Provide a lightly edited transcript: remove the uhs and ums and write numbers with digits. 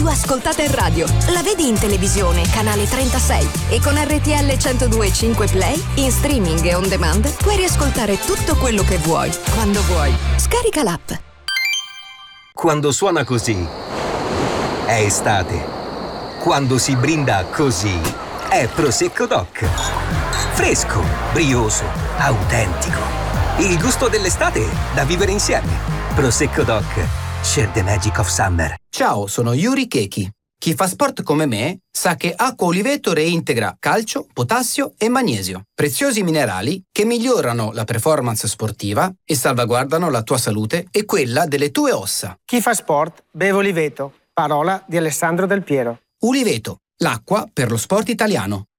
più ascoltata in radio. La vedi in televisione, canale 36. E con RTL 102.5 Play, in streaming e on demand, puoi riascoltare tutto quello che vuoi, quando vuoi. Scarica l'app. Quando suona così, è estate. Quando si brinda così, è Prosecco Doc. Fresco, brioso, autentico. Il gusto dell'estate da vivere insieme. Prosecco Doc. Share the magic of summer. Ciao, sono Yuri Keki. Chi fa sport come me sa che Acqua Oliveto reintegra calcio, potassio e magnesio, preziosi minerali che migliorano la performance sportiva e salvaguardano la tua salute e quella delle tue ossa. Chi fa sport beve Oliveto. Parola di Alessandro Del Piero. Uliveto, l'acqua per lo sport italiano.